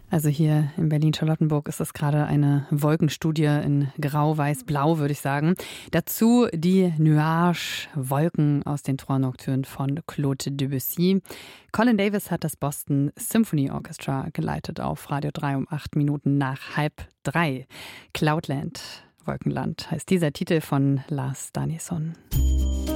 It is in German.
Also hier in Berlin-Charlottenburg ist das gerade eine Wolkenstudie in Grau-Weiß-Blau, würde ich sagen. Dazu die Nuages, Wolken aus den Trois Nocturnes von Claude Debussy. Colin Davis hat das Boston Symphony Orchestra geleitet auf Radio 3 um 8 Minuten nach 2:30. Cloudland, Wolkenland heißt dieser Titel von Lars Danielsson.